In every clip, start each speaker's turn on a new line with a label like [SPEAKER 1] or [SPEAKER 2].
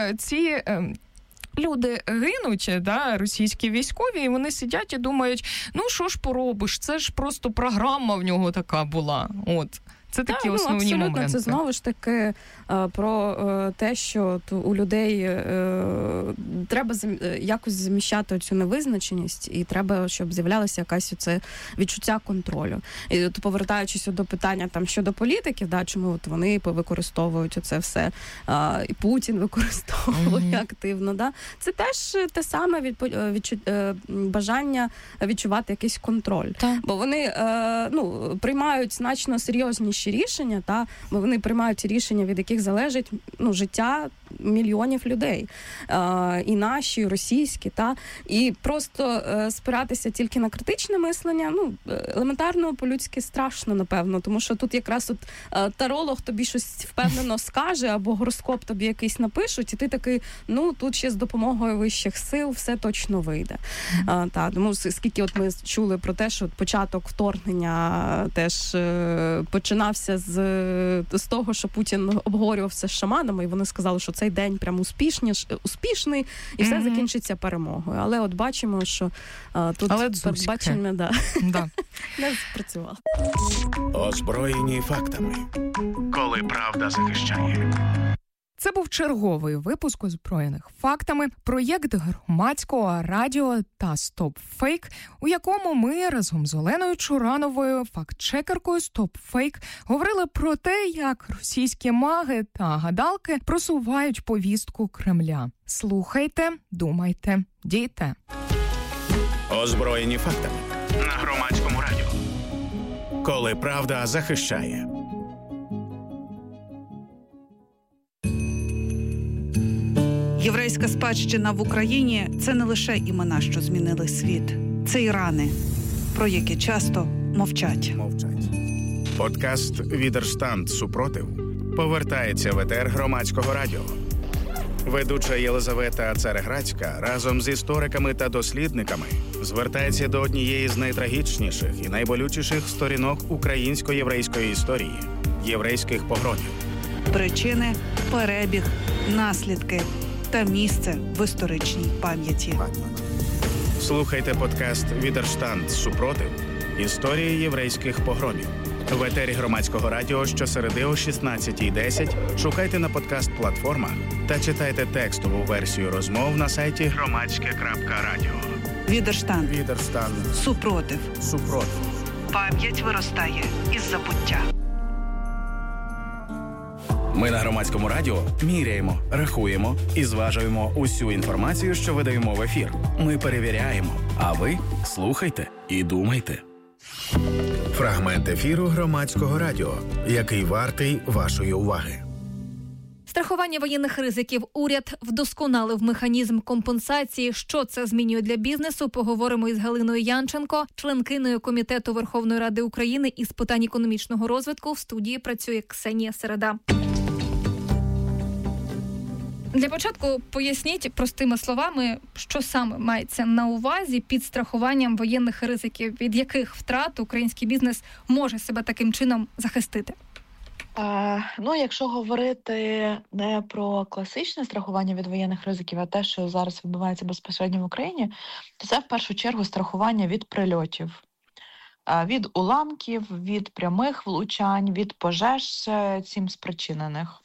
[SPEAKER 1] ці люди гинуть, да, російські військові, і вони сидять і думають, ну що ж поробиш, це ж просто програма в нього така була. От. Це такі основні
[SPEAKER 2] абсолютно.
[SPEAKER 1] моменти.
[SPEAKER 2] Це знову ж таки про те, що у людей треба якось заміщати цю невизначеність, і треба, щоб з'являлося якась оце відчуття контролю. І от, повертаючись до питання там щодо політиків, да, чому от вони використовують оце все, і Путін використовує активно, да, це теж те саме бажання відчувати якийсь контроль. Бо вони приймають значно серйозніші рішення, бо вони приймають рішення, від яких залежить життя мільйонів людей. І наші, і російські. І просто спиратися тільки на критичне мислення, елементарно по-людськи страшно, напевно. Тому що тут якраз таролог тобі щось впевнено скаже, або гороскоп тобі якийсь напишуть, і ти такий, тут ще з допомогою вищих сил все точно вийде. Тому скільки от ми чули про те, що початок вторгнення теж починався з того, що Путін обговорювався з шаманами, і вони сказали, що цей день прям успішний, і все закінчиться перемогою. Але от бачимо, що тут передбачення не спрацювало.
[SPEAKER 3] Озброєні фактами. Коли правда захищає.
[SPEAKER 1] Це був черговий випуск «Озброєних фактами», проєкт Громадського радіо та «Стоп Фейк», у якому ми разом з Оленою Чурановою, фактчекеркою «Стоп Фейк», говорили про те, як російські маги та гадалки просувають повістку Кремля. Слухайте, думайте, дійте.
[SPEAKER 3] Озброєні фактами на Громадському радіо. Коли правда захищає.
[SPEAKER 4] Єврейська спадщина в Україні – це не лише імена, що змінили світ. Це і рани, про які часто мовчать.
[SPEAKER 3] Подкаст «Відерштанд. Супротив» повертається в етер Громадського радіо. Ведуча Єлизавета Цареградська разом з істориками та дослідниками звертається до однієї з найтрагічніших і найболючіших сторінок українсько-єврейської історії – єврейських погромів.
[SPEAKER 4] Причини, перебіг, наслідки та місце в історичній пам'яті.
[SPEAKER 3] Слухайте подкаст «Відерштанд. Супротив. Історії єврейських погромів». В етері Громадського радіо щосереди о 16:10 шукайте на подкаст-платформах та читайте текстову версію розмов на сайті громадське.радіо.
[SPEAKER 4] Відерштанд.
[SPEAKER 3] Супротив.
[SPEAKER 4] Пам'ять виростає із забуття.
[SPEAKER 3] Ми на Громадському радіо міряємо, рахуємо і зважуємо усю інформацію, що видаємо в ефір. Ми перевіряємо, а ви слухайте і думайте. Фрагмент ефіру Громадського радіо, який вартий вашої уваги.
[SPEAKER 5] Страхування воєнних ризиків. Уряд вдосконалив механізм компенсації. Що це змінює для бізнесу? Поговоримо із Галиною Янченко, членкиною Комітету Верховної Ради України із питань економічного розвитку. В студії працює Ксенія Середа. Для початку поясніть простими словами, що саме мається на увазі під страхуванням воєнних ризиків, від яких втрат український бізнес може себе таким чином захистити?
[SPEAKER 6] Якщо говорити не про класичне страхування від воєнних ризиків, а те, що зараз відбувається безпосередньо в Україні, то це в першу чергу страхування від прильотів. Від уламків, від прямих влучань, від пожеж цим спричинених.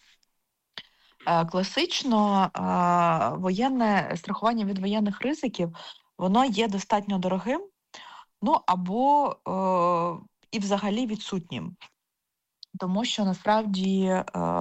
[SPEAKER 6] Класично воєнне страхування від воєнних ризиків, воно є достатньо дорогим, або і взагалі відсутнім. Тому що насправді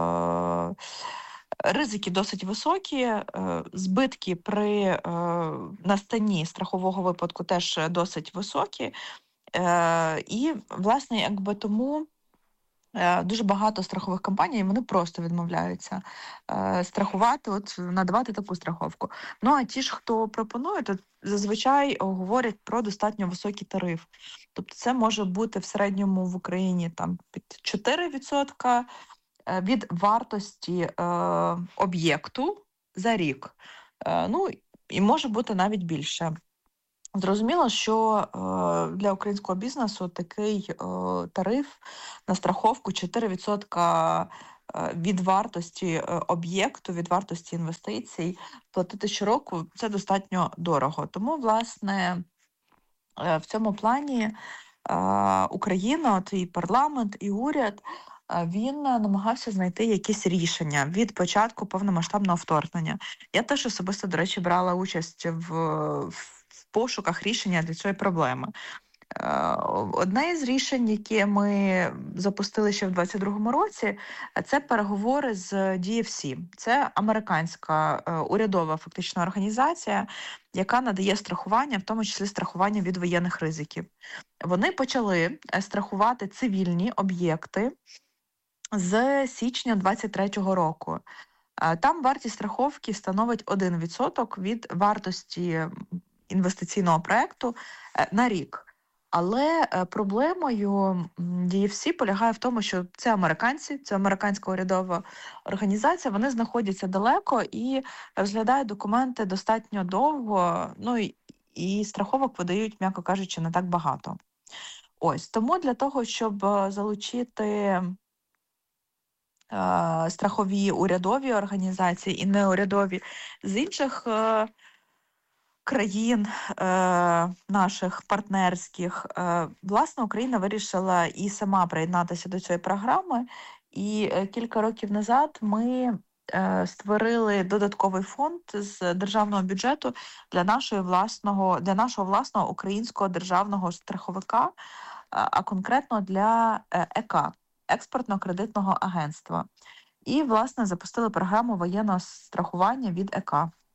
[SPEAKER 6] ризики досить високі, збитки при настанні страхового випадку теж досить високі. І, власне, тому дуже багато страхових компаній, вони просто відмовляються страхувати, надавати таку страховку. А ті ж, хто пропонує, то зазвичай говорять про достатньо високий тариф. Тобто це може бути в середньому в Україні під 4% від вартості об'єкту за рік. І може бути навіть більше. Зрозуміло, що для українського бізнесу такий тариф на страховку 4% від вартості об'єкту, від вартості інвестицій платити щороку, це достатньо дорого. Тому, власне, в цьому плані Україна, і парламент, і уряд, він намагався знайти якісь рішення від початку повномасштабного вторгнення. Я теж особисто, до речі, брала участь в пошуках рішення для цієї проблеми. Одне із рішень, яке ми запустили ще в 2022 році, це переговори з DFC. Це американська урядова фактично організація, яка надає страхування, в тому числі страхування від воєнних ризиків. Вони почали страхувати цивільні об'єкти з січня 2023 року. Там вартість страховки становить 1% від вартості інвестиційного проєкту на рік. Але проблемою DFC полягає в тому, що це американці, це американська урядова організація, вони знаходяться далеко і розглядають документи достатньо довго, і страховок видають, м'яко кажучи, не так багато. Ось, тому для того, щоб залучити страхові урядові організації і неурядові з інших країн наших партнерських, власне, Україна вирішила і сама приєднатися до цієї програми. І кілька років назад ми створили додатковий фонд з державного бюджету для нашого власного українського державного страховика, а конкретно для ЕК, експортно-кредитного агентства. І, власне, запустили програму воєнного страхування від ЕК.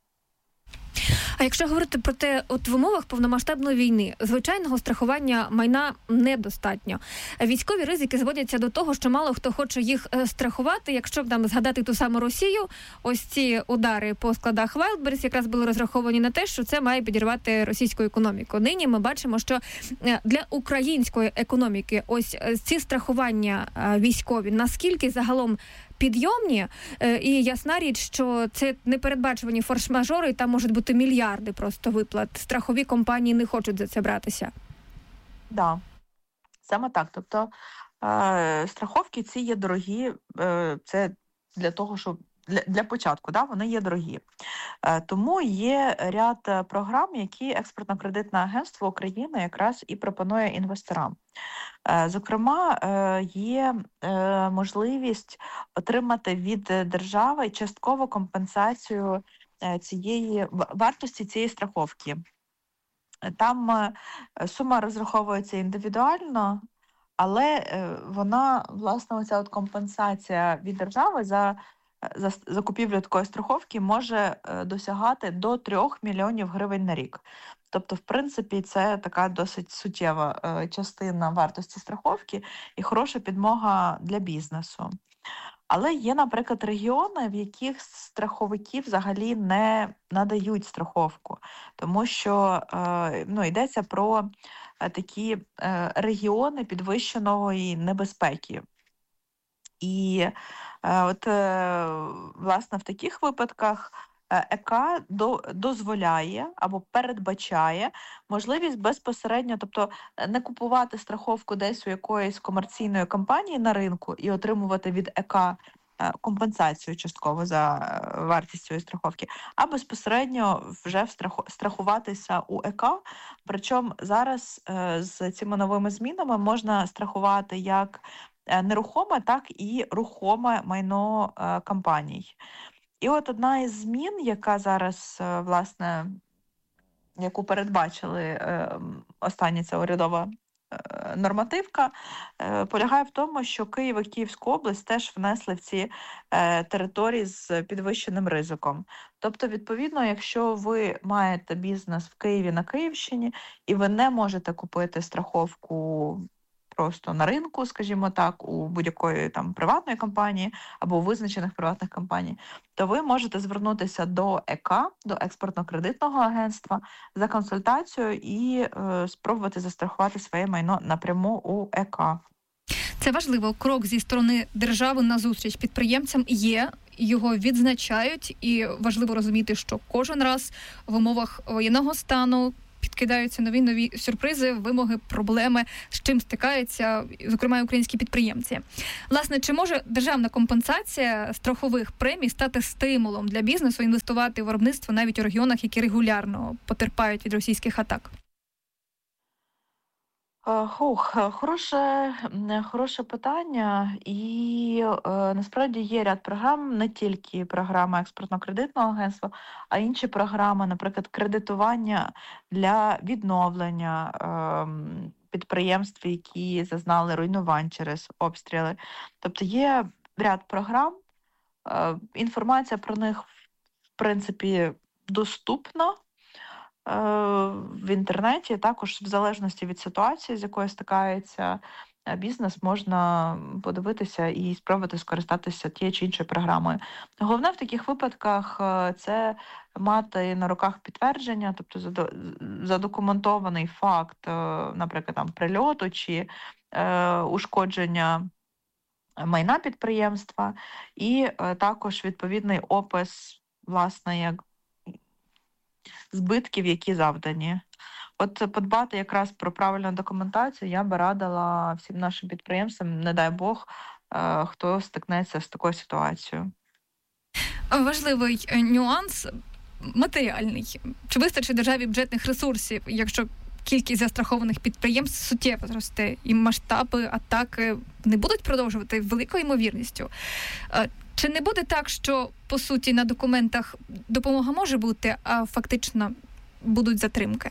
[SPEAKER 5] А якщо говорити про те, от в умовах повномасштабної війни звичайного страхування майна недостатньо. Військові ризики зводяться до того, що мало хто хоче їх страхувати. Якщо б нам згадати ту саму Росію, ось ці удари по складах Wildberries якраз були розраховані на те, що це має підірвати російську економіку. Нині ми бачимо, що для української економіки ось ці страхування військові, наскільки загалом підйомні, і ясна річ, що це непередбачувані форс-мажори, і там можуть бути мільярди просто виплат. Страхові компанії не хочуть за це братися.
[SPEAKER 6] Да, саме так. Тобто страховки ці є дорогі, це для того, щоб для початку, вони є дорогі. Тому є ряд програм, які Експортно-кредитне агентство України якраз і пропонує інвесторам. Зокрема, є можливість отримати від держави часткову компенсацію вартості цієї страховки. Там сума розраховується індивідуально, але вона, власне, оця от компенсація від держави за закупівлю такої страховки може досягати до 3 мільйонів гривень на рік. Тобто, в принципі, це така досить суттєва частина вартості страховки і хороша підмога для бізнесу. Але є, наприклад, регіони, в яких страховики взагалі не надають страховку, тому що йдеться про такі регіони підвищеної небезпеки. І власне, в таких випадках ЕК дозволяє або передбачає можливість безпосередньо, тобто не купувати страховку десь у якоїсь комерційної компанії на ринку і отримувати від ЕК компенсацію частково за вартість цієї страховки, а безпосередньо вже страхуватися у ЕК. Причому зараз з цими новими змінами можна страхувати як нерухоме, так і рухоме майно компаній. І от одна із змін, яка зараз, власне, яку передбачили остання ця урядова нормативка, полягає в тому, що Київ і Київську область теж внесли в ці території з підвищеним ризиком. Тобто, відповідно, якщо ви маєте бізнес в Києві на Київщині і ви не можете купити страховку просто на ринку, скажімо так, у будь-якої там приватної компанії або у визначених приватних компаній, то ви можете звернутися до ЕК, до експортно-кредитного агентства за консультацією і спробувати застрахувати своє майно напряму у ЕК.
[SPEAKER 5] Це важливо. Крок зі сторони держави назустріч підприємцям є, його відзначають, і важливо розуміти, що кожен раз в умовах воєнного стану підкидаються нові сюрпризи, вимоги, проблеми, з чим стикаються, зокрема, українські підприємці. Власне, чи може державна компенсація страхових премій стати стимулом для бізнесу інвестувати в виробництво навіть у регіонах, які регулярно потерпають від російських атак?
[SPEAKER 6] Хороше питання. І насправді є ряд програм, не тільки програма експортно-кредитного агентства, а інші програми, наприклад, кредитування для відновлення підприємств, які зазнали руйнувань через обстріли. Тобто є ряд програм, інформація про них, в принципі, доступна в інтернеті. Також в залежності від ситуації, з якою стикається бізнес, можна подивитися і спробувати скористатися тією чи іншою програмою. Головне в таких випадках це мати на руках підтвердження, тобто задокументований факт, наприклад, там прильоту чи ушкодження майна підприємства, і також відповідний опис, власне, як збитків, які завдані. От подбати якраз про правильну документацію я би радила всім нашим підприємцям, не дай Бог, хто стикнеться з такою ситуацією.
[SPEAKER 5] Важливий нюанс матеріальний. Чи вистачить державі бюджетних ресурсів, якщо кількість застрахованих підприємств суттєво зросте і масштаби атаки не будуть продовжувати великою ймовірністю? Чи не буде так, що, по суті, на документах допомога може бути, а фактично будуть затримки?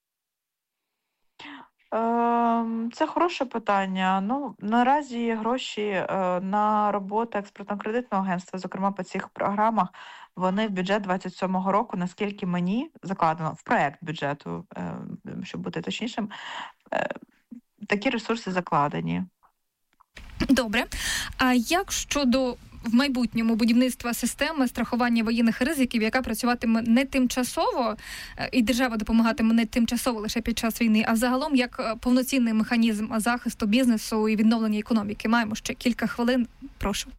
[SPEAKER 6] Це хороше питання. Наразі гроші на роботу експортно-кредитного агентства, зокрема по цих програмах, вони в бюджет 27-го року, наскільки мені закладено, в проект бюджету, щоб бути точнішим, такі ресурси закладені.
[SPEAKER 5] Добре. А як щодо в майбутньому будівництва системи страхування воєнних ризиків, яка працюватиме не тимчасово, і держава допомагатиме не тимчасово лише під час війни, а загалом як повноцінний механізм захисту бізнесу і відновлення економіки? Маємо ще кілька хвилин. Прошу.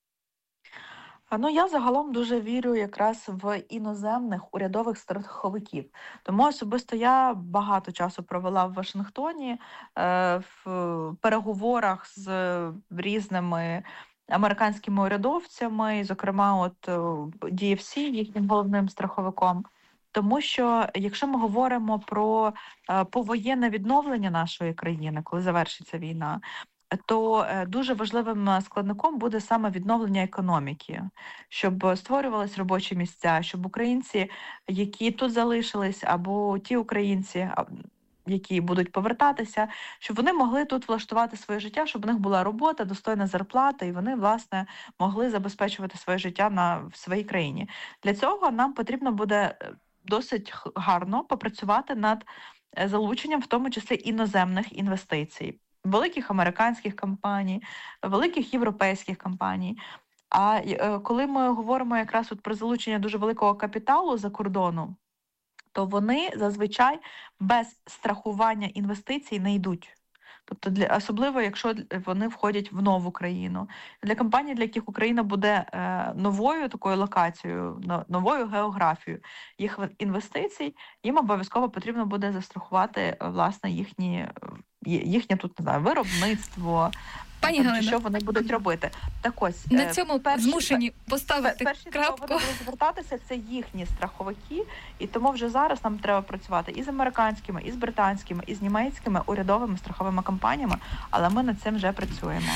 [SPEAKER 6] Я загалом дуже вірю якраз в іноземних урядових страховиків. Тому особисто я багато часу провела в Вашингтоні в переговорах з різними американськими урядовцями, зокрема DFC, їхнім головним страховиком. Тому що, якщо ми говоримо про повоєнне відновлення нашої країни, коли завершиться війна, то дуже важливим складником буде саме відновлення економіки, щоб створювались робочі місця, щоб українці, які тут залишились, або ті українці, які будуть повертатися, щоб вони могли тут влаштувати своє життя, щоб у них була робота, достойна зарплата, і вони, власне, могли забезпечувати своє життя в своїй країні. Для цього нам потрібно буде досить гарно попрацювати над залученням, в тому числі, іноземних інвестицій. Великих американських компаній, великих європейських компаній. А коли ми говоримо якраз про залучення дуже великого капіталу за кордону, то вони зазвичай без страхування інвестицій не йдуть. Тобто, особливо, якщо вони входять в нову країну. Для компаній, для яких Україна буде новою такою локацією, новою географією їх інвестицій, їм обов'язково потрібно буде застрахувати, власне, їхнє тут, не знаю, виробництво,
[SPEAKER 5] Пані Галино,
[SPEAKER 6] що вони будуть робити. Так ось,
[SPEAKER 5] на цьому змушені поставити крапку.
[SPEAKER 6] Перші, хто буде звертатися, це їхні страховики, і тому вже зараз нам треба працювати і з американськими, і з британськими, і з німецькими урядовими страховими компаніями, але ми над цим вже працюємо.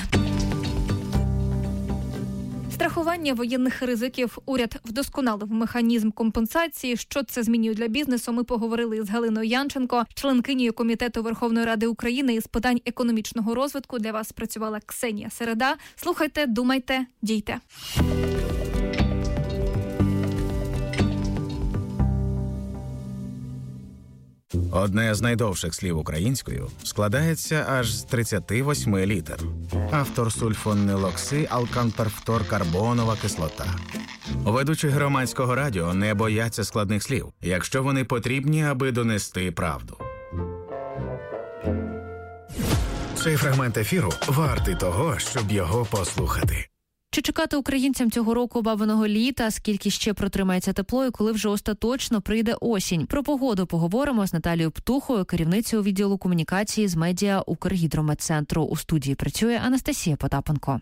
[SPEAKER 5] Страхування воєнних ризиків. Уряд вдосконалив механізм компенсації. Що це змінює для бізнесу? Ми поговорили з Галиною Янченко, членкинею Комітету Верховної Ради України із питань економічного розвитку. Для вас працювала Ксенія Середа. Слухайте, думайте, дійте.
[SPEAKER 3] Одне з найдовших слів українською складається аж з 38 літер. Автор сульфонилоксиалканперфторкарбонова кислота. Ведучі Громадського радіо не бояться складних слів, якщо вони потрібні, аби донести правду. Цей фрагмент ефіру вартий того, щоб його послухати.
[SPEAKER 7] Чи чекати українцям цього року бабиного літа, скільки ще протримається тепло і коли вже остаточно прийде осінь? Про погоду поговоримо з Наталією Птухою, керівницею відділу комунікації з медіа Укргідрометцентру. У студії працює Анастасія Потапенко.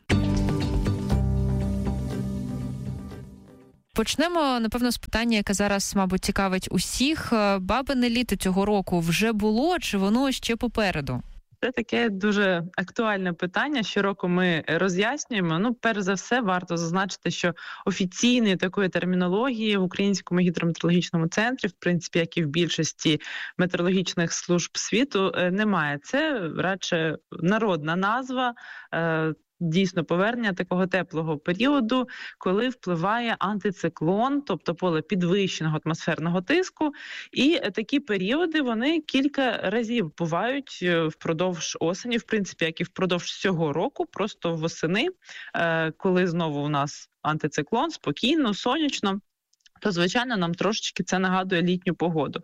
[SPEAKER 7] Почнемо, напевно, з питання, яке зараз, мабуть, цікавить усіх. Бабине літо цього року вже було, чи воно ще попереду?
[SPEAKER 8] Це таке дуже актуальне питання. Щороку ми роз'яснюємо. Перш за все, варто зазначити, що офіційної такої термінології в Українському гідрометеорологічному центрі, в принципі, як і в більшості метеорологічних служб світу, немає. Це радше народна назва, дійсно повернення такого теплого періоду, коли впливає антициклон, тобто поле підвищеного атмосферного тиску. І такі періоди, вони кілька разів бувають впродовж осені, в принципі, як і впродовж цього року, просто восени, коли знову у нас антициклон, спокійно, сонячно. То, звичайно, нам трошечки це нагадує літню погоду.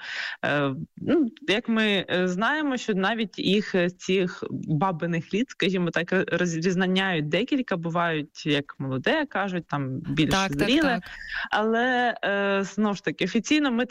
[SPEAKER 8] Як ми знаємо, що навіть їх цих бабиних літ, скажімо так, розрізняють декілька, бувають, як молоде, кажуть, там більш зріле. Так. Але, знову ж таки, офіційно ми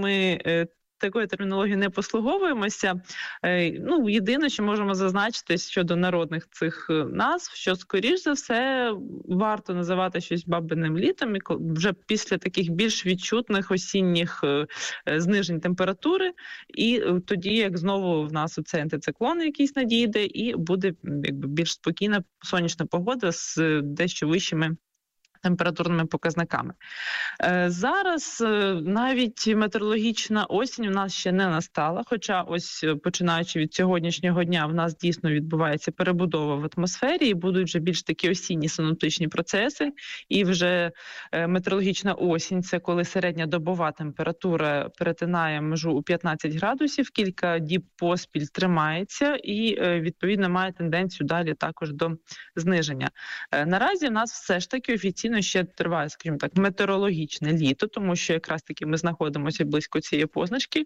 [SPEAKER 8] такою термінологією не послуговуємося. Єдине, що можемо зазначити щодо народних цих назв, що, скоріш за все, варто називати щось бабиним літом, і вже після таких більш відчутних осінніх знижень температури, і тоді, як знову в нас оцей антициклон якийсь надійде, і буде більш спокійна сонячна погода з дещо вищими температурними показниками. Зараз навіть метеорологічна осінь у нас ще не настала, хоча ось починаючи від сьогоднішнього дня в нас дійсно відбувається перебудова в атмосфері і будуть вже більш такі осінні синоптичні процеси. І вже метеорологічна осінь – це коли середня добова температура перетинає межу у 15 градусів, кілька діб поспіль тримається і, відповідно, має тенденцію далі також до зниження. Наразі в нас все ж таки офіційно ще триває, скажімо так, метеорологічне літо, тому що якраз таки ми знаходимося близько цієї позначки,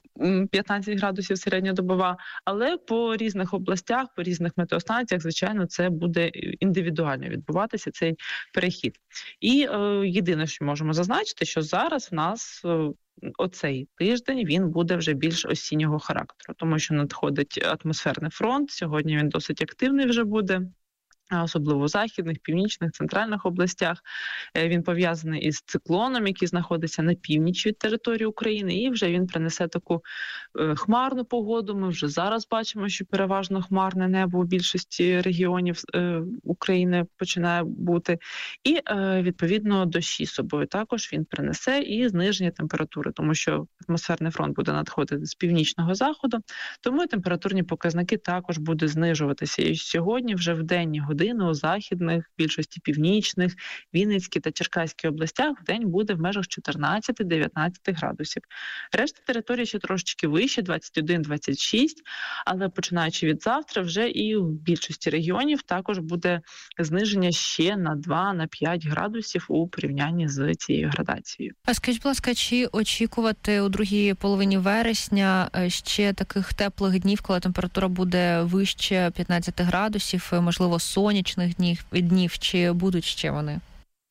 [SPEAKER 8] 15 градусів середньодобова, але по різних областях, по різних метеостанціях, звичайно, це буде індивідуально відбуватися, цей перехід. І єдине, що можемо зазначити, що зараз в нас оцей тиждень, він буде вже більш осіннього характеру, тому що надходить атмосферний фронт, сьогодні він досить активний вже буде, особливо в західних, північних, центральних областях. Він пов'язаний із циклоном, який знаходиться на північ від території України, і вже він принесе таку хмарну погоду. Ми вже зараз бачимо, що переважно хмарне небо у більшості регіонів України починає бути. І, відповідно, дощі з собою також він принесе і зниження температури, тому що атмосферний фронт буде надходити з північного заходу, тому і температурні показники також будуть знижуватися. І сьогодні вже в денні години у західних, більшості північних, Вінницькій та Черкаській областях в день буде в межах 14-19 градусів. Решта території ще трошечки вище, 21-26, але починаючи від завтра вже і в більшості регіонів також буде зниження ще на 2-5 градусів у порівнянні з цією градацією.
[SPEAKER 7] А скажіть, будь ласка, чи очікувати у другій половині вересня ще таких теплих днів, коли температура буде вище 15 градусів, можливо, сонячних днів, чи будуть ще вони?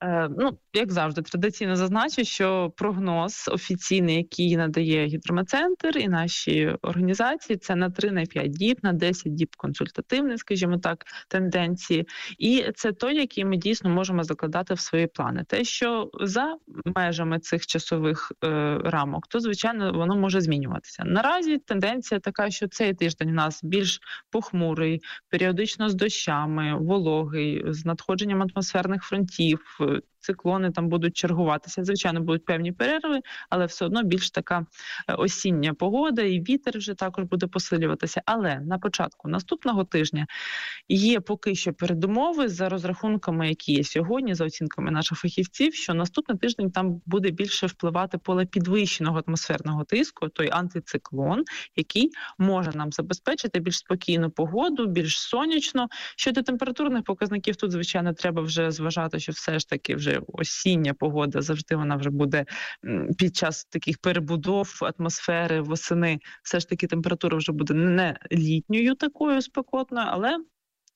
[SPEAKER 8] Як завжди, традиційно зазначу, що прогноз офіційний, який надає гідрометцентр і наші організації, це на 3-5 діб, на 10 діб консультативний, скажімо так, тенденції. І це той, який ми дійсно можемо закладати в свої плани. Те, що за межами цих часових рамок, то, звичайно, воно може змінюватися. Наразі тенденція така, що цей тиждень у нас більш похмурий, періодично з дощами, вологий, з надходженням атмосферних фронтів, циклони там будуть чергуватися. Звичайно, будуть певні перерви, але все одно більш така осіння погода, і вітер вже також буде посилюватися. Але на початку наступного тижня є поки що передумови за розрахунками, які є сьогодні, за оцінками наших фахівців, що наступний тиждень там буде більше впливати поле підвищеного атмосферного тиску, той антициклон, який може нам забезпечити більш спокійну погоду, більш сонячно. Щодо температурних показників, тут, звичайно, треба вже зважати, що все ж таки вже осіння погода, завжди вона вже буде під час таких перебудов атмосфери восени, все ж таки температура вже буде не літньою такою спекотною, але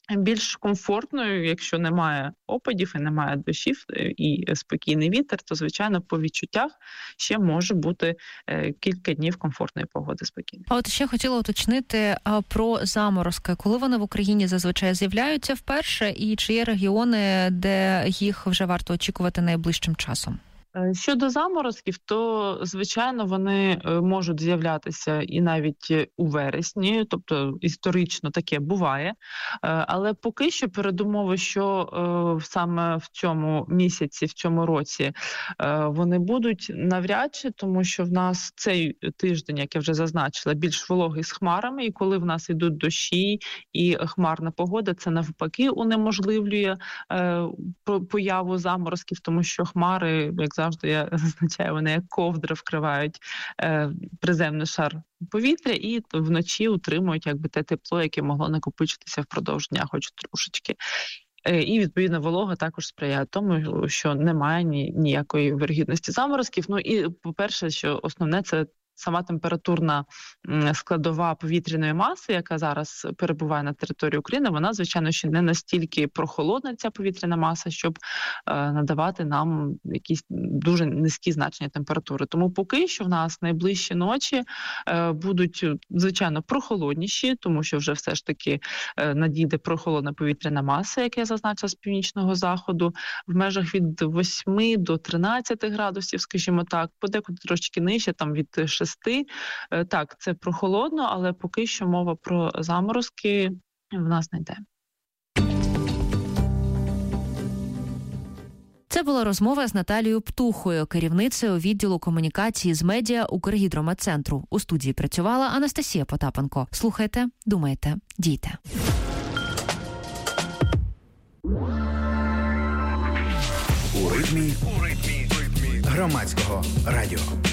[SPEAKER 8] більш комфортною, якщо немає опадів і немає дощів і спокійний вітер, то, звичайно, по відчуттях ще може бути кілька днів комфортної погоди спокійно.
[SPEAKER 7] А от ще хотіла уточнити про заморозки. Коли вони в Україні зазвичай з'являються вперше, і чи є регіони, де їх вже варто очікувати найближчим часом?
[SPEAKER 8] Щодо заморозків, то, звичайно, вони можуть з'являтися і навіть у вересні, тобто історично таке буває. Але поки що передумови, що саме в цьому місяці, в цьому році вони будуть навряд чи, тому що в нас цей тиждень, як я вже зазначила, більш вологий з хмарами, і коли в нас йдуть дощі і хмарна погода, це навпаки унеможливлює появу заморозків, тому що хмари, як завжди я зазначаю, вони як ковдра вкривають приземний шар повітря і вночі утримують якби те тепло, яке могло накопичитися впродовж дня, хоч трошечки. І, відповідно, волога також сприяє тому, що немає ніякої вірогідності заморозків. Ну і, по-перше, що основне – це сама температурна складова повітряної маси, яка зараз перебуває на території України, вона, звичайно, ще не настільки прохолодна, ця повітряна маса, щоб надавати нам якісь дуже низькі значення температури. Тому поки що в нас найближчі ночі будуть, звичайно, прохолодніші, тому що вже все ж таки надійде прохолодна повітряна маса, як я зазначила, з північного заходу, в межах від 8 до 13 градусів, скажімо так, подекуди трошки нижче, там від 6. Так, це прохолодно, але поки що мова про заморозки в нас не йде.
[SPEAKER 7] Це була розмова з Наталією Птухою, керівницею відділу комунікації з медіа Укргідрометцентру. У студії працювала Анастасія Потапенко. Слухайте, думайте, дійте.
[SPEAKER 3] У ритмі громадського радіо.